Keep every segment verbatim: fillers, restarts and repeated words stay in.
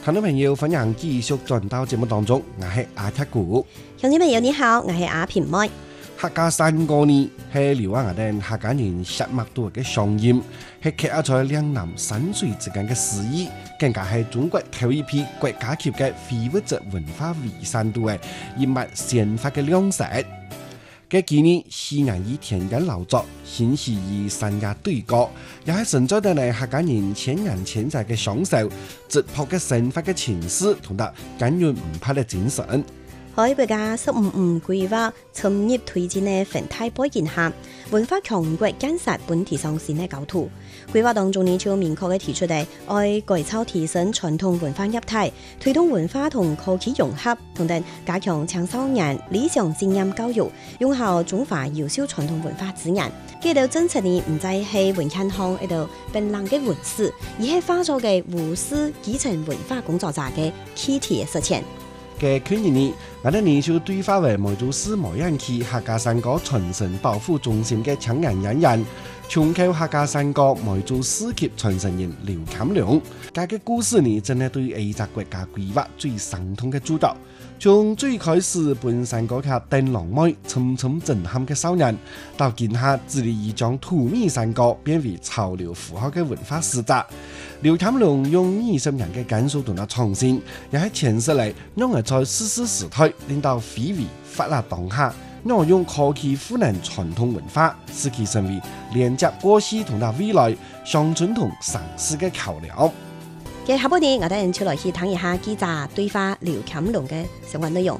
听众朋友，歡迎繼續轉到節目當中，我係阿鐵古。 鄉親朋友你好，我係阿平妹。 客家山歌呢係寮下我哋客家人血脈度嘅聲音，係刻壓在兩南山水之間嘅詩意，更加係中國頭一批國家級嘅非物質文化遺產度嘅一脈先發嘅亮石。嘅幾年西安以田園勞作，興起以山野對歌，也係承載到嚟客家人千年千載嘅享受，質樸嘅生活嘅情思同埋堅韌唔怕嘅精神。 喺國家十五五規劃深入推進嘅生態背景下，文化強國建設本地上新嘅構圖。規劃當中呢，就明確嘅提出嚟，愛改造提升傳統文化業態，推動文化同科技融合，同埋加強青少年理想經驗教育，用好中華優秀傳統文化資源。呢度政策呢，唔再係文獻項一度冰冷嘅文史，而係化作嘅無私基層文化工作者嘅具體嘅實踐。 嘅去年呢，我哋呢就對話為梅州市梅縣區客家山歌傳承保護中心嘅青年演員，全球客家山歌梅州市級傳承人劉欽良。佢嘅故事呢，真係對呢個國家規劃最傷痛嘅主導。從最開始本山歌劇鄧郎妹深深震撼嘅少年，到今下致力於將土米山歌變為潮流符號嘅文化使者。劉欽良用二十年嘅感受同埋創新，也係詮釋嚟，讓我在世事時代令到非遺發達當下，讓我用科技賦能傳統文化，使其成為連接過去同埋未來鄉村同城市嘅橋梁。 嘅下半年，我哋出來去聽一下記者對話劉欽良嘅相關內容。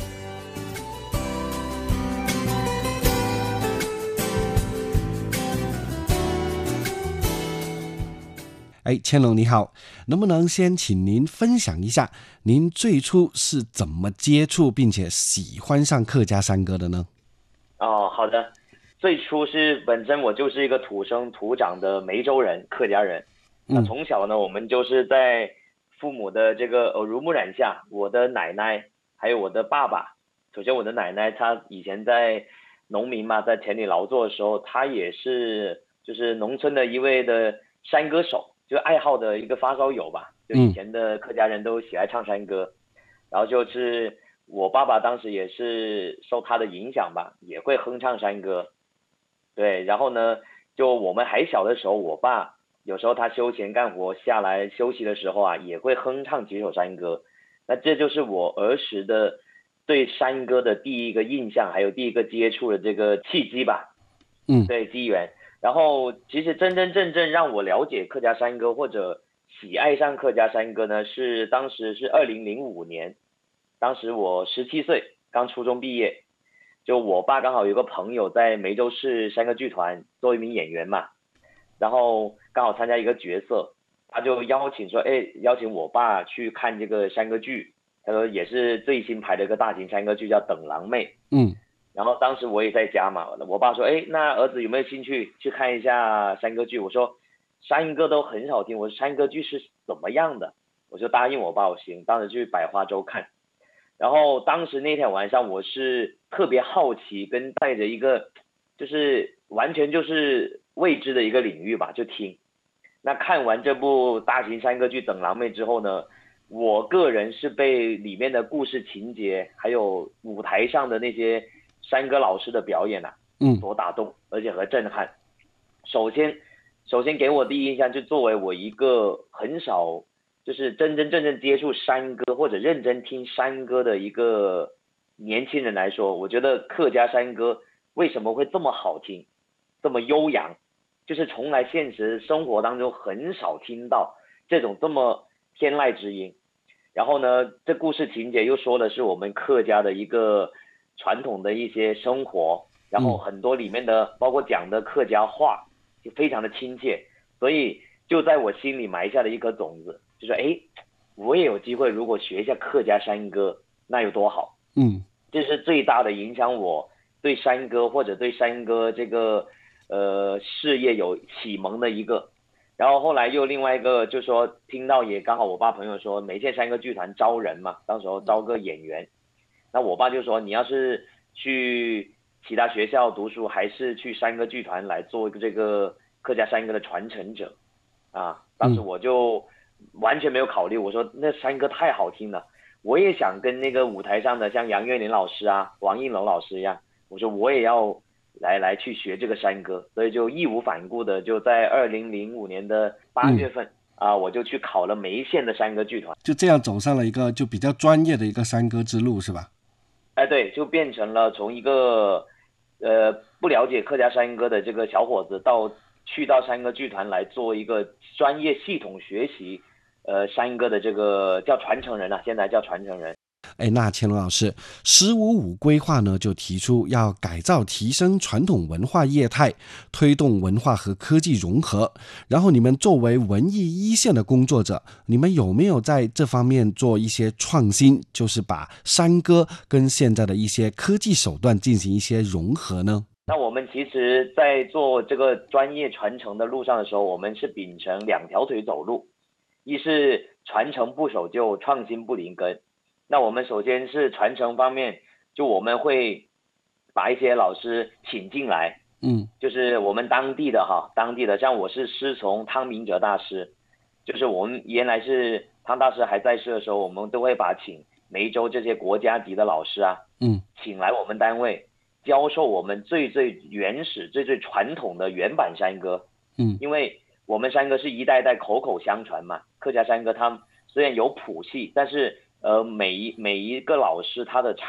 哎，乾隆你好，能不能先請您分享一下，您最初是怎麼接觸並且喜歡上客家山歌的呢？ 哦，好的，最初是本身我就是一個土生土長的梅州人，客家人。那從小呢，我們就是在父母的這個耳濡目染下，我的奶奶還有我的爸爸。首先，我的奶奶她以前在農民嘛，在田裏勞作的時候，她也是就是農村的一位的山歌手，就愛好的一個發燒友吧。就以前的客家人都喜愛唱山歌，然後就是我爸爸當時也是受他的影響吧，也會哼唱山歌。對，然後呢，就我們還小的時候，我爸有時候他休閒幹活下來休息的時候啊，也會哼唱幾首山歌。那這就是我兒時的對山歌的第一個印象，還有第一個接觸的這個契機吧。 嗯， 對，機緣。然後其實真真正正讓我了解客家山歌或者喜愛上客家山歌呢，是當時是二零零五年，當時我十七歲，剛初中畢業。就我爸剛好有個朋友在梅州市山歌劇團做一名演員嘛，然後剛好參加一個角色，他就邀請說，哎，邀請我爸去看這個山歌劇。他說也是最新排的一個大型山歌劇，叫《等郎妹》。 嗯， 然後當時我也在家嘛，我爸說，哎，那兒子有沒有興趣去看一下山歌劇？我說山歌都很少聽，我說山歌劇是怎麼樣的？我就答應我爸，我行，當時去百花洲看。然後當時那天晚上，我是特別好奇，跟帶着一個就是完全就是未知的一個領域吧，就聽。那看完這部大型山歌劇《等郎妹》之後呢，我個人是被裡面的故事情節，還有舞台上的那些山歌老師的表演啊，嗯，所打動，而且和震撼。首先，首先給我第一印象，就作為我一個很少就是真真正正接觸山歌或者認真聽山歌的一個年輕人來說，我覺得客家山歌為什麼會這麼好聽，這麼悠揚，就是從來現實生活當中很少聽到這種這麼天籟之音。然後呢，這故事情節又說的是我們客家的一個傳統的一些生活，然後很多裡面的包括講的客家話就非常的親切，所以就在我心裡埋下了一顆種子，就說誒，我也有機會如果學一下客家山歌，那有多好。嗯，這是最大的影響我對山歌或者對山歌這個呃事業有啟蒙的一個。然後後來又另外一個就是說聽到也剛好我爸朋友說梅縣山歌劇團招人嘛，當時候招個演員，那我爸就說你要是去其他學校讀書還是去山歌劇團來做一個這個客家山歌的傳承者啊，當時我就完全没有考虑。我说那山歌太好听了，我也想跟那个舞台上的像杨岳霖老师啊、王应龙老师一样，我说我也要来来去学这个山歌，所以就义无反顾的就在二零零五年的八月份、嗯、啊，我就去考了梅县的山歌剧团， 就这样走上了一个就比较专业的一个山歌之路，是吧？ 哎，对，就变成了从一个呃不了解客家山歌的这个小伙子，到去到山歌剧团来做一个专业系统学习呃山歌的这个叫传承人啊，现在叫传承人。 哎，那乾隆老师，十五五规划呢就提出要改造提升传统文化业态，推动文化和科技融合。然后你们作为文艺一线的工作者，你们有没有在这方面做一些创新，就是把山歌跟现在的一些科技手段进行一些融合呢？ 那我们其实在做这个专业传承的路上的时候，我们是秉承两条腿走路，一是传承不守旧，创新不零根。那我们首先是传承方面，就我们会把一些老师请进来， 嗯， 就是我们当地的哈，当地的，像我是师从汤明哲大师，就是我们原来是汤大师还在世的时候，我们都会把请梅州这些国家级的老师啊， 嗯， 请来我们单位教授我们最最原始、最最传统的原版山歌， 嗯， 因为我们山歌是一代代口口相传嘛，客家山歌它虽然有谱系，但是呃每一每一个老师他的唱